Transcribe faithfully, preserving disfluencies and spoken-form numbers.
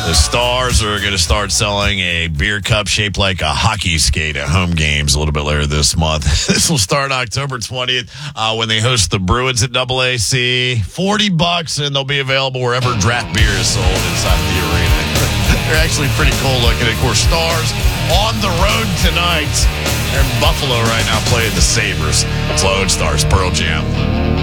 The Stars are going to start selling a beer cup shaped like a hockey skate at home games a little bit later this month. This will start October twentieth uh, when they host the Bruins at Double A C. forty bucks, and they'll be available wherever draft beer is sold inside the arena. They're actually pretty cool looking. Of course, Stars on the road tonight. They're in Buffalo right now playing the Sabres. It's Lone Stars, Pearl Jam.